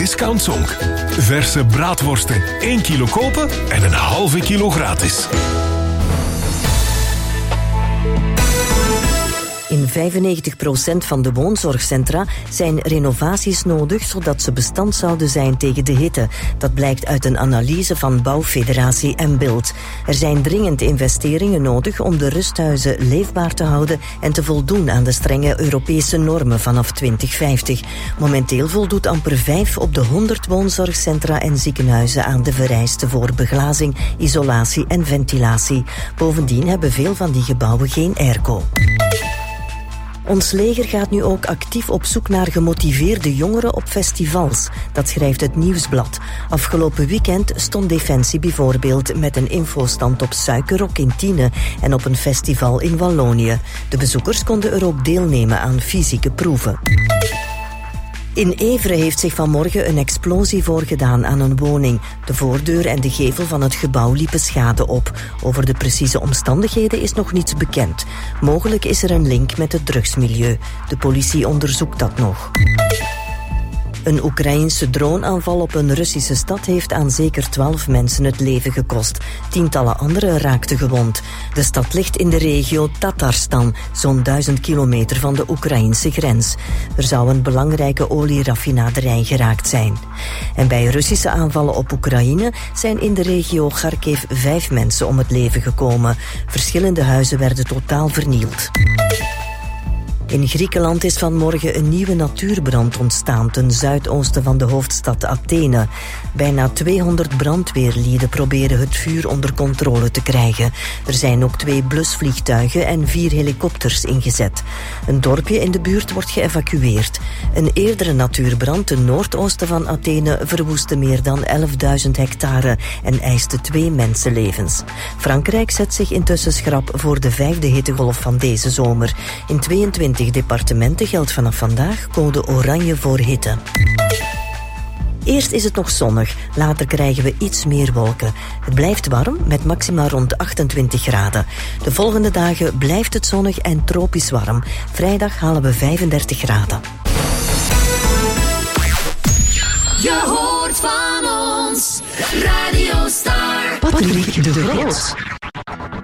Discount Zonk. Verse braadworsten 1 kilo kopen en een halve kilo gratis. In 95% van de woonzorgcentra zijn renovaties nodig zodat ze bestand zouden zijn tegen de hitte. Dat blijkt uit een analyse van Bouwfederatie en Beeld. Er zijn dringend investeringen nodig om de rusthuizen leefbaar te houden en te voldoen aan de strenge Europese normen vanaf 2050. Momenteel voldoet amper 5 op de 100 woonzorgcentra en ziekenhuizen aan de vereisten voor beglazing, isolatie en ventilatie. Bovendien hebben veel van die gebouwen geen airco. Ons leger gaat nu ook actief op zoek naar gemotiveerde jongeren op festivals. Dat schrijft het Nieuwsblad. Afgelopen weekend stond Defensie bijvoorbeeld met een infostand op Suikerrok in Tiene en op een festival in Wallonië. De bezoekers konden er ook deelnemen aan fysieke proeven. In Evere heeft zich vanmorgen een explosie voorgedaan aan een woning. De voordeur en de gevel van het gebouw liepen schade op. Over de precieze omstandigheden is nog niets bekend. Mogelijk is er een link met het drugsmilieu. De politie onderzoekt dat nog. Een Oekraïense droneaanval op een Russische stad heeft aan zeker 12 mensen het leven gekost. Tientallen anderen raakten gewond. De stad ligt in de regio Tatarstan, zo'n 1000 kilometer van de Oekraïnse grens. Er zou een belangrijke olieraffinaderij geraakt zijn. En bij Russische aanvallen op Oekraïne zijn in de regio Kharkiv 5 mensen om het leven gekomen. Verschillende huizen werden totaal vernield. In Griekenland is vanmorgen een nieuwe natuurbrand ontstaan ten zuidoosten van de hoofdstad Athene. Bijna 200 brandweerlieden proberen het vuur onder controle te krijgen. Er zijn ook 2 blusvliegtuigen en 4 helikopters ingezet. Een dorpje in de buurt wordt geëvacueerd. Een eerdere natuurbrand ten noordoosten van Athene verwoestte meer dan 11.000 hectare en eiste 2 mensenlevens. Frankrijk zet zich intussen schrap voor de 5e hittegolf van deze zomer. In 22 departementen geldt vanaf vandaag code oranje voor hitte. Eerst is het nog zonnig, later krijgen we iets meer wolken. Het blijft warm, met maxima rond 28 graden. De volgende dagen blijft het zonnig en tropisch warm. Vrijdag halen we 35 graden. Je hoort van ons, Radio Star. Patrick de Groot.